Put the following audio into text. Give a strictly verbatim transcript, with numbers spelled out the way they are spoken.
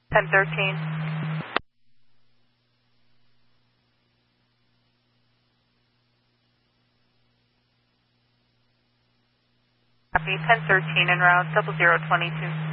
ten thirteen. Copy, ten thirteen en route, double zero twenty-two.